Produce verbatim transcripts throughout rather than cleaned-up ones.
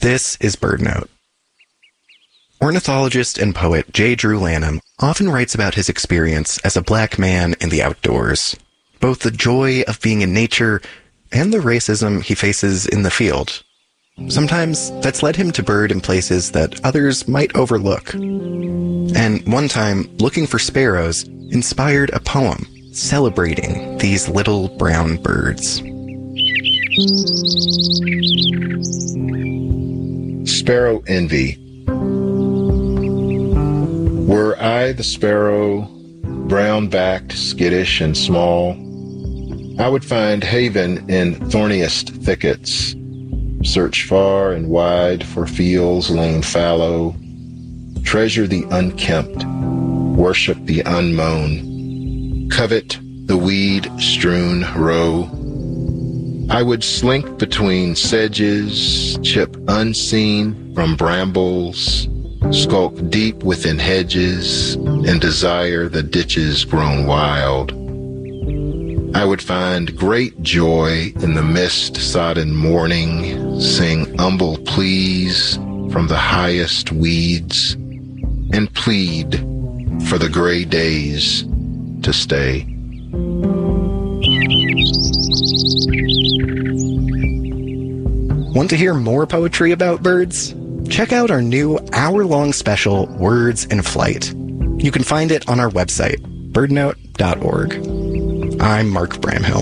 This is BirdNote. Ornithologist and poet J. Drew Lanham often writes about his experience as a black man in the outdoors, both the joy of being in nature and the racism he faces in the field. Sometimes that's led him to bird in places that others might overlook. And one time, looking for sparrows inspired a poem celebrating these little brown birds. Sparrow Envy. Were I the sparrow, brown-backed, skittish, and small, I would find haven in thorniest thickets, search far and wide for fields lain fallow, treasure the unkempt, worship the unmown, covet the weed-strewn row. I would slink between sedges, chip unseen from brambles, skulk deep within hedges, and desire the ditches grown wild. I would find great joy in the mist-sodden morning, sing humble pleas from the highest weeds, and plead for the gray days to stay. Want to hear more poetry about birds? Check out our new hour-long special, Words in Flight. You can find it on our website, birdnote dot org. I'm Mark Bramhill.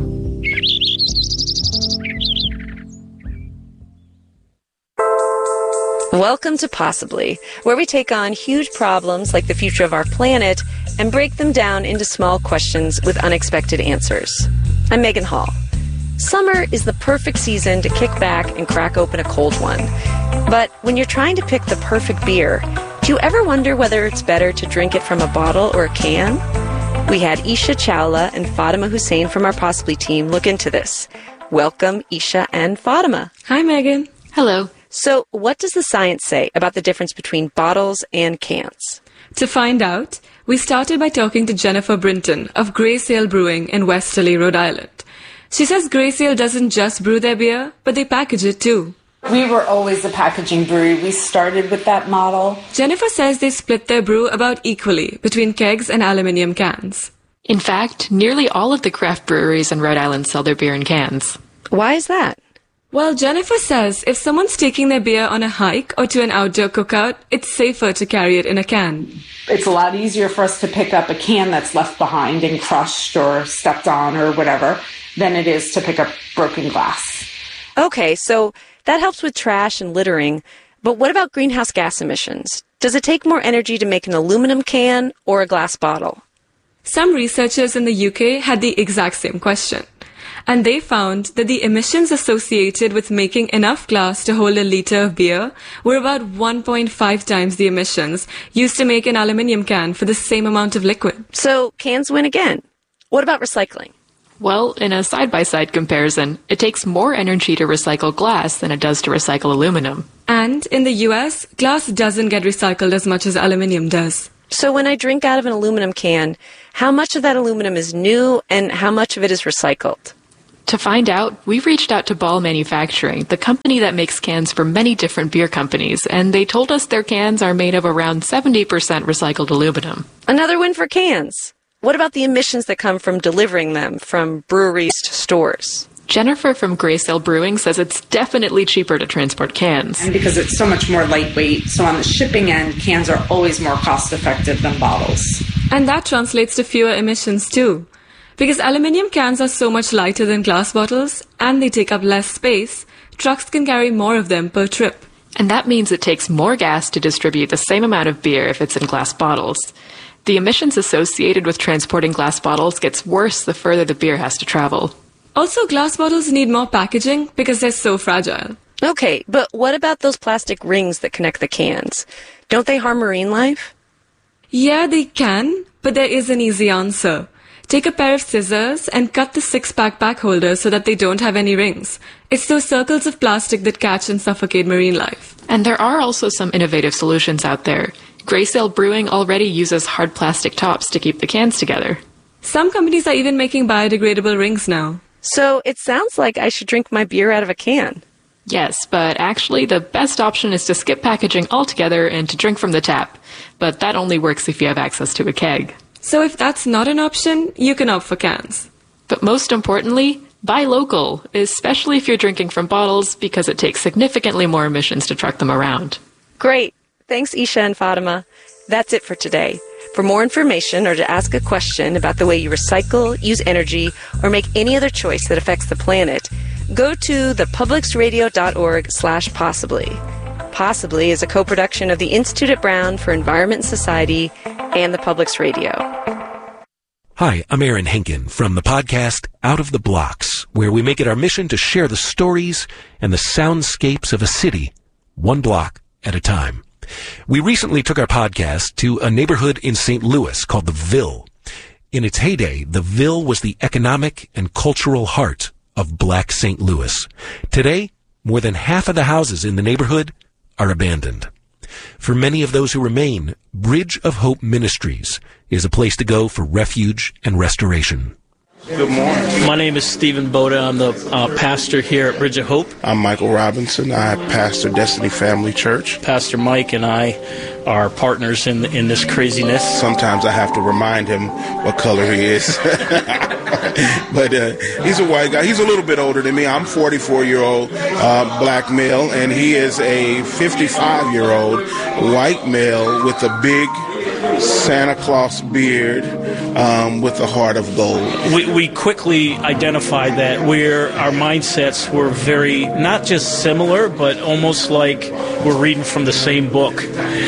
Welcome to Possibly, where we take on huge problems like the future of our planet and break them down into small questions with unexpected answers. I'm Megan Hall. Summer is the perfect season to kick back and crack open a cold one. But when you're trying to pick the perfect beer, do you ever wonder whether it's better to drink it from a bottle or a can? We had Isha Chawla and Fatima Hussein from our Possibly team look into this. Welcome, Isha and Fatima. Hi, Megan. Hello. So, what does the science say about the difference between bottles and cans? To find out, we started by talking to Jennifer Brinton of Grey Sail Brewing in Westerly, Rhode Island. She says Grey Sail doesn't just brew their beer, but they package it too. We were always a packaging brewery. We started with that model. Jennifer says they split their brew about equally between kegs and aluminium cans. In fact, nearly all of the craft breweries in Rhode Island sell their beer in cans. Why is that? Well, Jennifer says if someone's taking their beer on a hike or to an outdoor cookout, it's safer to carry it in a can. It's a lot easier for us to pick up a can that's left behind and crushed or stepped on or whatever than it is to pick up broken glass. Okay, so that helps with trash and littering, but what about greenhouse gas emissions? Does it take more energy to make an aluminum can or a glass bottle? Some researchers in the U K had the exact same question, and they found that the emissions associated with making enough glass to hold a liter of beer were about one point five times the emissions used to make an aluminium can for the same amount of liquid. So cans win again. What about recycling? Well, in a side-by-side comparison, it takes more energy to recycle glass than it does to recycle aluminum. And in the U S, glass doesn't get recycled as much as aluminium does. So when I drink out of an aluminum can, how much of that aluminum is new and how much of it is recycled? To find out, we reached out to Ball Manufacturing, the company that makes cans for many different beer companies, and they told us their cans are made of around seventy percent recycled aluminum. Another win for cans. What about the emissions that come from delivering them from breweries to stores? Jennifer from Grey Sail Brewing says it's definitely cheaper to transport cans. And because it's so much more lightweight, so on the shipping end, cans are always more cost-effective than bottles. And that translates to fewer emissions too. Because aluminium cans are so much lighter than glass bottles, and they take up less space, trucks can carry more of them per trip. And that means it takes more gas to distribute the same amount of beer if it's in glass bottles. The emissions associated with transporting glass bottles gets worse the further the beer has to travel. Also, glass bottles need more packaging because they're so fragile. Okay, but what about those plastic rings that connect the cans? Don't they harm marine life? Yeah, they can, but there is an easy answer. Take a pair of scissors and cut the six-pack pack holders so that they don't have any rings. It's those circles of plastic that catch and suffocate marine life. And there are also some innovative solutions out there. Grey Sail Brewing already uses hard plastic tops to keep the cans together. Some companies are even making biodegradable rings now. So it sounds like I should drink my beer out of a can. Yes, but actually the best option is to skip packaging altogether and to drink from the tap. But that only works if you have access to a keg. So if that's not an option, you can opt for cans. But most importantly, buy local, especially if you're drinking from bottles, because it takes significantly more emissions to truck them around. Great. Thanks, Isha and Fatima. That's it for today. For more information or to ask a question about the way you recycle, use energy, or make any other choice that affects the planet, go to thepublicsradio.org slash possibly. Possibly is a co-production of the Institute at Brown for Environment and Society and the Publics Radio. Hi, I'm Aaron Henkin from the podcast Out of the Blocks, where we make it our mission to share the stories and the soundscapes of a city, one block at a time. We recently took our podcast to a neighborhood in Saint Louis called the Ville. In its heyday, the Ville was the economic and cultural heart of Black Saint Louis. Today, more than half of the houses in the neighborhood are abandoned. For many of those who remain, Bridge of Hope Ministries is a place to go for refuge and restoration. Good morning. My name is Stephen Boda. I'm the uh, pastor here at Bridge of Hope. I'm Michael Robinson. I pastor Destiny Family Church. Pastor Mike and I are partners in in this craziness. Sometimes I have to remind him what color he is. But uh, he's a white guy. He's a little bit older than me. I'm forty-four-year-old uh, black male, and he is a fifty-five-year-old white male with a big Santa Claus beard um, with a heart of gold. We, we quickly identified that where our mindsets were very, not just similar, but almost like we're reading from the same book.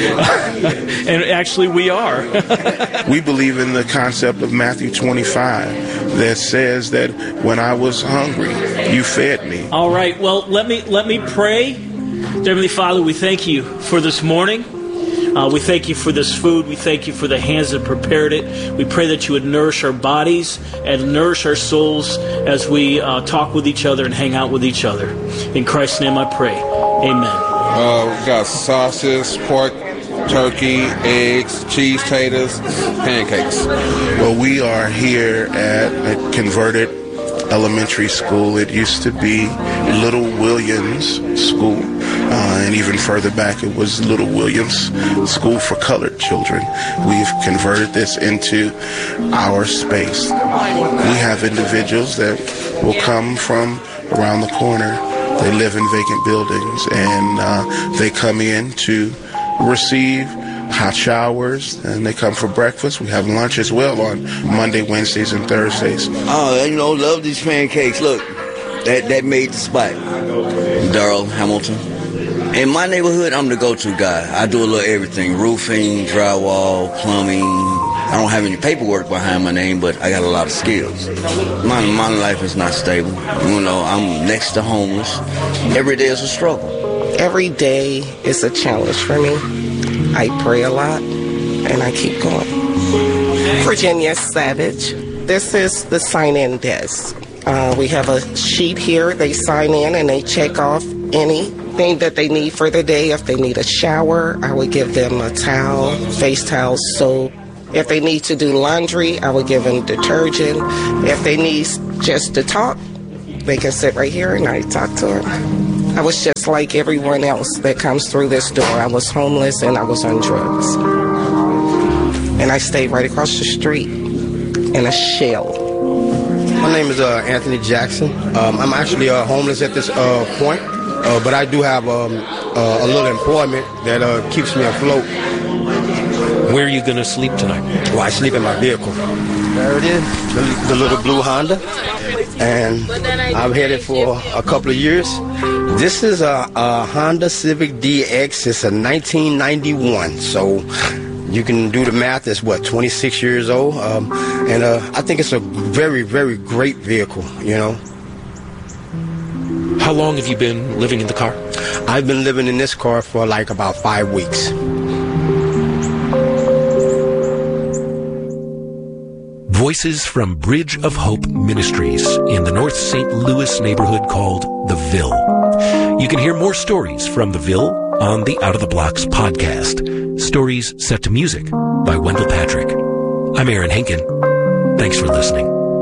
And actually we are. We believe in the concept of Matthew twenty-five that says that when I was hungry, you fed me. All right, well, let me, let me pray. Heavenly Father, we thank you for this morning. Uh, we thank you for this food. We thank you for the hands that prepared it. We pray that you would nourish our bodies and nourish our souls as we uh, talk with each other and hang out with each other. In Christ's name I pray. Amen. Uh, we got sausage, pork, turkey, eggs, cheese, taters, pancakes. Well, we are here at a converted elementary school. It used to be Little Williams School, uh, and even further back it was Little Williams School for Colored Children. We've converted this into our space. We have individuals that will come from around the corner. They live in vacant buildings, and uh, they come in to receive hot showers, and they come for breakfast. We have lunch as well on Monday, Wednesdays, and Thursdays. Oh, you know, love these pancakes. Look, that that made the spot. Darrell Hamilton. In my neighborhood, I'm the go-to guy. I do a little everything: roofing, drywall, plumbing. I don't have any paperwork behind my name, but I got a lot of skills. My my life is not stable. You know, I'm next to homeless. Every day is a struggle. Every day is a challenge for me. I pray a lot, and I keep going. Virginia Savage. This is the sign-in desk. Uh, we have a sheet here. They sign in, and they check off anything that they need for the day. If they need a shower, I would give them a towel, face towel, soap. If they need to do laundry, I would give them detergent. If they need just to talk, they can sit right here, and I talk to them. I was just like everyone else that comes through this door. I was homeless and I was on drugs. And I stayed right across the street in a shell. My name is uh, Anthony Jackson. Um, I'm actually uh, homeless at this uh, point, uh, but I do have um, uh, a little employment that uh, keeps me afloat. Where are you going to sleep tonight? Well, I sleep in my vehicle. There it is, the, the little blue Honda. And I've had it for a couple of years. This is a, a Honda Civic D X. It's a nineteen ninety-one. So you can do the math. It's what, twenty-six years old. Um, and uh, I think it's a very, very great vehicle, you know. How long have you been living in the car? I've been living in this car for like about five weeks. Voices from Bridge of Hope Ministries in the North Saint Louis neighborhood called the Ville. You can hear more stories from the Ville on the Out of the Blocks podcast. Stories set to music by Wendell Patrick. I'm Aaron Henkin. Thanks for listening.